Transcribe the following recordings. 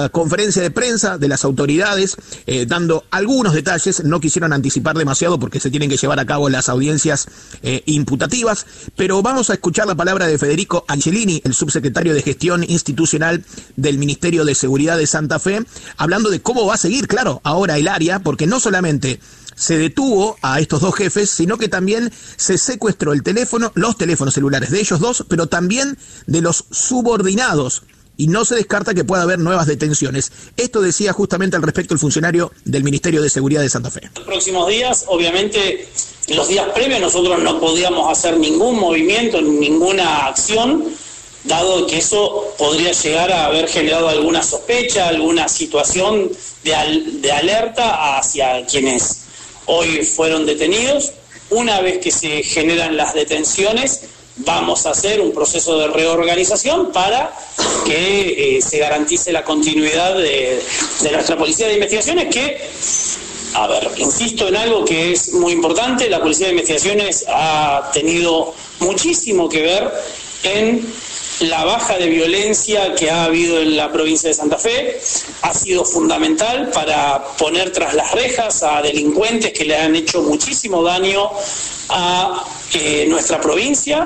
conferencia de prensa de las autoridades, dando algunos detalles. No quisieron anticipar demasiado porque se tienen que llevar a cabo las audiencias imputativas, pero vamos a escuchar la palabra de Federico Angelini, el subsecretario de Gestión Institucional del Ministerio de Seguridad de Santa Fe, hablando de cómo va a seguir, claro, ahora el área, porque no solamente se detuvo a estos dos jefes, sino que también se secuestró los teléfonos celulares de ellos dos, pero también de los subordinados. Y no se descarta que pueda haber nuevas detenciones. Esto decía justamente al respecto el funcionario del Ministerio de Seguridad de Santa Fe. En los próximos días, obviamente, en los días previos nosotros no podíamos hacer ningún movimiento, ninguna acción, dado que eso podría llegar a haber generado alguna sospecha, alguna situación de alerta hacia quienes hoy fueron detenidos. Una vez que se generan las detenciones, vamos a hacer un proceso de reorganización para que se garantice la continuidad de nuestra Policía de Investigaciones, que, a ver, insisto en algo que es muy importante: la Policía de Investigaciones ha tenido muchísimo que ver en la baja de violencia que ha habido en la provincia de Santa Fe. Ha sido fundamental para poner tras las rejas a delincuentes que le han hecho muchísimo daño a nuestra provincia,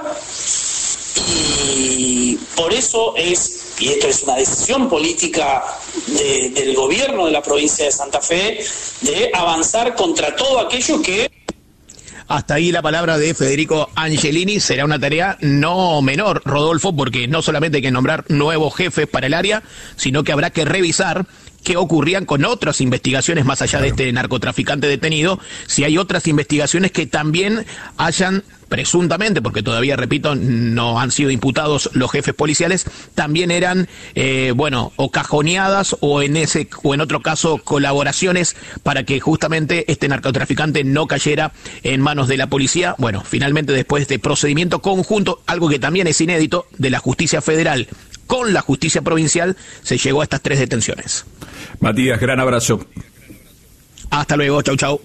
y por eso y esto es una decisión política del gobierno de la provincia de Santa Fe, de avanzar contra todo aquello que... Hasta ahí la palabra de Federico Angelini. Será una tarea no menor, Rodolfo, porque no solamente hay que nombrar nuevos jefes para el área, sino que habrá que revisar qué ocurrían con otras investigaciones más allá de este narcotraficante detenido, si hay otras investigaciones que también hayan presuntamente, porque todavía, repito, no han sido imputados los jefes policiales, también eran, o cajoneadas o en otro caso colaboraciones para que justamente este narcotraficante no cayera en manos de la policía. Bueno, finalmente, después de procedimiento conjunto, algo que también es inédito, de la justicia federal con la justicia provincial, se llegó a estas 3 detenciones. Matías, gran abrazo. Hasta luego, chau chau.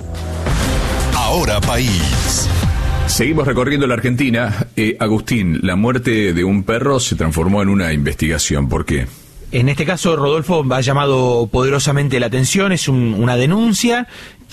Ahora País. Seguimos recorriendo la Argentina. Agustín, la muerte de un perro se transformó en una investigación. ¿Por qué? En este caso, Rodolfo, ha llamado poderosamente la atención. Es una denuncia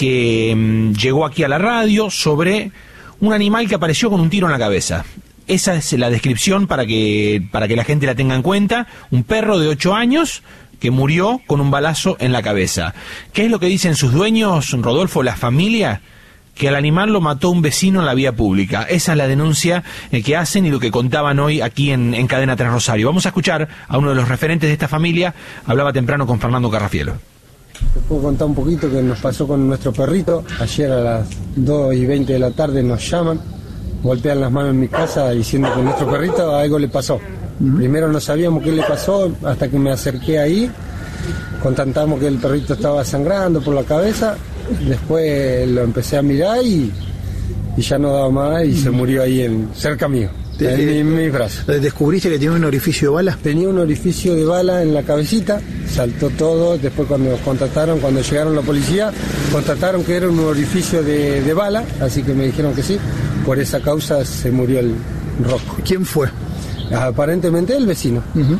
que llegó aquí a la radio sobre un animal que apareció con un tiro en la cabeza. Esa es la descripción para que la gente la tenga en cuenta. Un perro de 8 años que murió con un balazo en la cabeza. ¿Qué es lo que dicen sus dueños, Rodolfo, la familia? Que al animal lo mató un vecino en la vía pública. Esa es la denuncia que hacen y lo que contaban hoy aquí en Cadena 3 Rosario. Vamos a escuchar a uno de los referentes de esta familia. Hablaba temprano con Fernando Carrafielo. Te puedo contar un poquito que nos pasó con nuestro perrito. Ayer a las 2:20 de la tarde nos llaman, golpean las manos en mi casa diciendo que a nuestro perrito algo le pasó. Primero no sabíamos qué le pasó hasta que me acerqué ahí. Constatamos que el perrito estaba sangrando por la cabeza. Después lo empecé a mirar y ya no daba más y se murió ahí cerca mío, en mis brazos. ¿Descubriste que tenía un orificio de bala? Tenía un orificio de bala en la cabecita, saltó todo. Después cuando llegaron la policía, constataron que era un orificio de bala, así que me dijeron que sí. Por esa causa se murió el Rocco. ¿Quién fue? Aparentemente el vecino.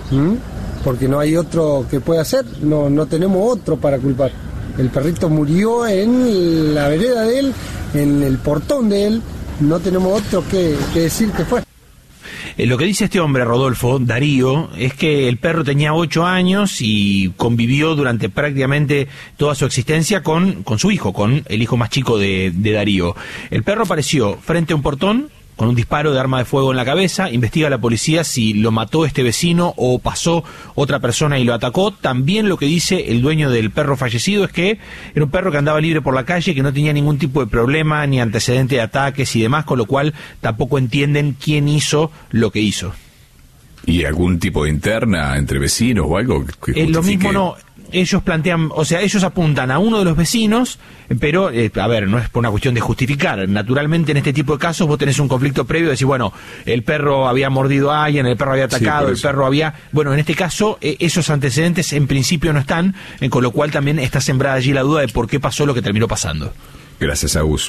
Porque no hay otro que pueda hacer, no tenemos otro para culpar. El perrito murió en la vereda de él, en el portón de él. No tenemos otro que decir que fue. Lo que dice este hombre, Rodolfo, Darío, es que el perro tenía 8 años y convivió durante prácticamente toda su existencia con su hijo, con el hijo más chico de Darío. El perro apareció frente a un portón con un disparo de arma de fuego en la cabeza. Investiga la policía si lo mató este vecino o pasó otra persona y lo atacó. También lo que dice el dueño del perro fallecido es que era un perro que andaba libre por la calle, que no tenía ningún tipo de problema ni antecedente de ataques y demás, con lo cual tampoco entienden quién hizo lo que hizo. ¿Y algún tipo de interna entre vecinos o algo que justifique? Lo mismo no. Ellos plantean, ellos apuntan a uno de los vecinos, pero, no es por una cuestión de justificar. Naturalmente, en este tipo de casos, vos tenés un conflicto previo de decir, el perro había mordido a alguien, el perro había atacado, el perro había... Bueno, en este caso, esos antecedentes en principio no están, con lo cual también está sembrada allí la duda de por qué pasó lo que terminó pasando. Gracias, Agus.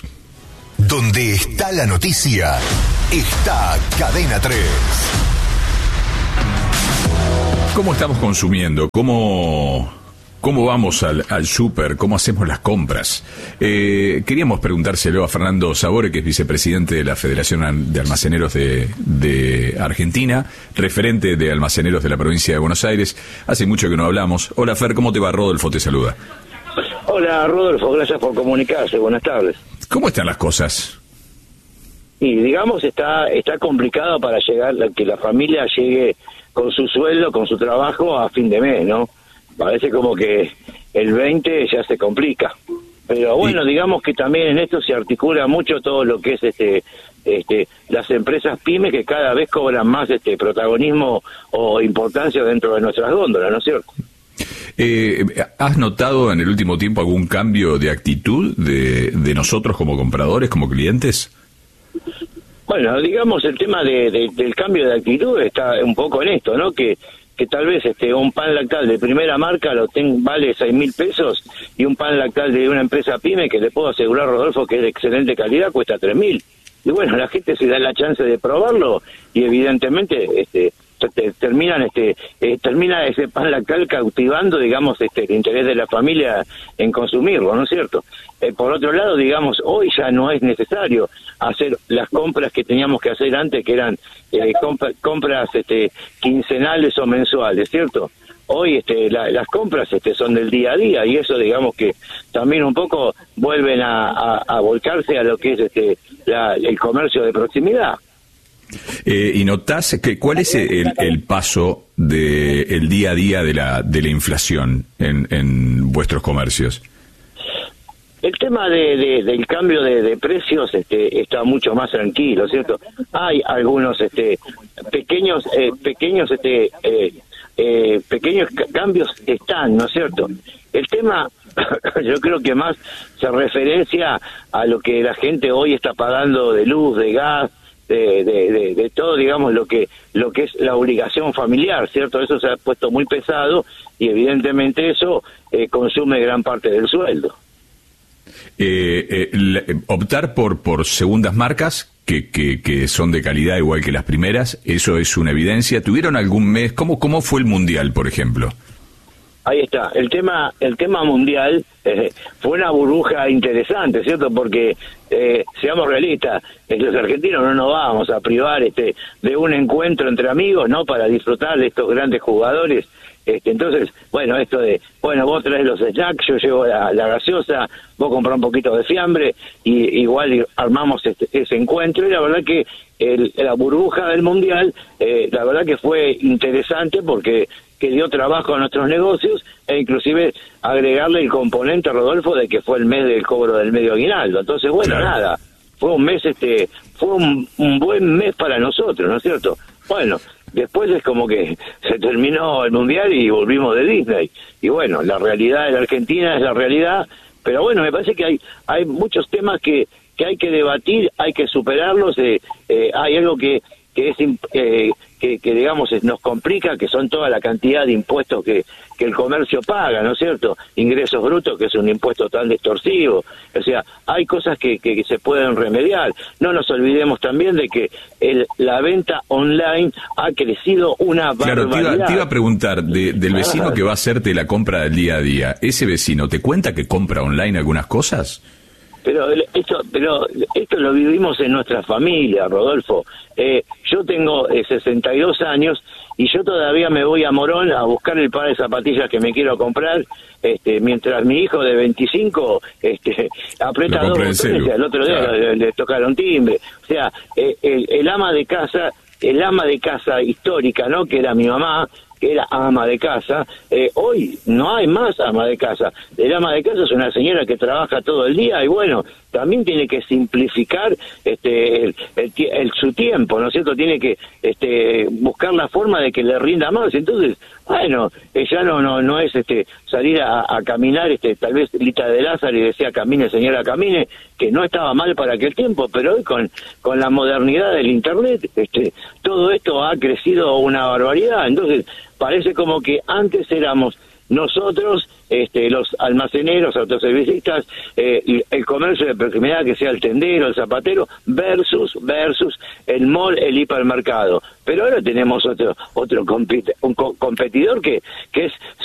Donde está la noticia, está Cadena 3. ¿Cómo estamos consumiendo? ¿Cómo vamos al súper? ¿Cómo hacemos las compras? Queríamos preguntárselo a Fernando Sabore, que es vicepresidente de la Federación de Almaceneros de Argentina, referente de almaceneros de la provincia de Buenos Aires. Hace mucho que no hablamos. Hola, Fer, ¿cómo te va? Rodolfo te saluda. Hola, Rodolfo, gracias por comunicarse. Buenas tardes. ¿Cómo están las cosas? Y digamos, está complicado para que la familia llegue con su sueldo, con su trabajo a fin de mes, ¿no? Parece como que el 20 ya se complica. Pero bueno, digamos que también en esto se articula mucho todo lo que es las empresas pymes, que cada vez cobran más protagonismo o importancia dentro de nuestras góndolas, ¿no es cierto? ¿Has notado en el último tiempo algún cambio de actitud de nosotros como compradores, como clientes? Bueno, digamos, el tema del cambio de actitud está un poco en esto, ¿no? Que tal vez un pan lactal de primera marca vale 6.000 pesos y un pan lactal de una empresa pyme, que le puedo asegurar, Rodolfo, que es de excelente calidad, cuesta 3.000. Y bueno, la gente se da la chance de probarlo y evidentemente termina ese pan lactal cautivando, digamos, el interés de la familia en consumirlo, ¿no es cierto? Por otro lado, digamos, hoy ya no es necesario hacer las compras que teníamos que hacer antes, que eran compras quincenales o mensuales, ¿cierto? Hoy las compras son del día a día, y eso, digamos, que también un poco vuelven a volcarse a lo que es el comercio de proximidad. ¿Y notás cuál es el paso del día a día de la inflación en vuestros comercios? El tema del cambio de precios está mucho más tranquilo, ¿cierto? Hay algunos pequeños cambios que están, ¿no es cierto? El tema, yo creo que más se referencia a lo que la gente hoy está pagando de luz, de gas, de todo, digamos, lo que es la obligación familiar, ¿cierto? Eso se ha puesto muy pesado y evidentemente eso consume gran parte del sueldo. Optar por segundas marcas que son de calidad igual que las primeras, eso es una evidencia. ¿Tuvieron algún mes? ¿Cómo fue el Mundial, por ejemplo? Ahí está, el tema mundial fue una burbuja interesante, ¿cierto? Porque, seamos realistas, los argentinos no nos vamos a privar de un encuentro entre amigos, ¿no? Para disfrutar de estos grandes jugadores. Entonces, bueno, vos traes los snacks, yo llevo la gaseosa, vos comprás un poquito de fiambre, y igual armamos ese encuentro, y la verdad que la burbuja del Mundial, la verdad que fue interesante porque que dio trabajo a nuestros negocios, e inclusive agregarle el componente, Rodolfo, de que fue el mes del cobro del medio aguinaldo. Entonces, bueno, claro, nada, fue un mes, fue un buen mes para nosotros, ¿no es cierto? Bueno, después es como que se terminó el Mundial y volvimos de Disney. Y bueno, la realidad de la Argentina es la realidad, pero bueno, me parece que hay muchos temas que hay que debatir, hay que superarlos. Hay algo que digamos nos complica, que son toda la cantidad de impuestos que el comercio paga, ¿no es cierto? Ingresos brutos, que es un impuesto tan distorsivo. O sea, hay cosas que se pueden remediar. No nos olvidemos también de que la venta online ha crecido una barbaridad. Claro, te iba a preguntar, del vecino que va a hacerte la compra del día a día, ¿ese vecino te cuenta que compra online algunas cosas? Pero esto lo vivimos en nuestra familia, Rodolfo. Yo tengo 62 años y yo todavía me voy a Morón a buscar el par de zapatillas que me quiero comprar, mientras mi hijo de 25 aprieta dos botones y al otro día le tocaron timbre. O sea, el ama de casa histórica, ¿no? Que era mi mamá, que era ama de casa, hoy no hay más ama de casa. El ama de casa es una señora que trabaja todo el día y bueno, también tiene que simplificar su tiempo, ¿no es cierto? Tiene que buscar la forma de que le rinda más. Entonces, bueno, ya no es salir a caminar, tal vez Lita de Lázaro y decía camine señora camine, que no estaba mal para aquel tiempo, pero hoy con la modernidad del internet, todo esto ha crecido una barbaridad. Entonces parece como que antes éramos nosotros, los almaceneros, autoservicistas, el comercio de proximidad, que sea el tendero, el zapatero, versus el mall, el hipermercado. Pero ahora tenemos otro competidor que es